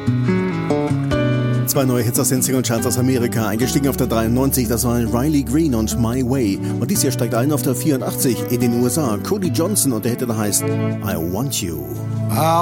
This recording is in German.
Zwei neue Hits aus den Singlecharts aus Amerika. Eingestiegen auf der 93, das waren Riley Green und My Way. Und dies hier steigt ein auf der 84 in den USA. Cody Johnson und der Hit, der heißt I Want You.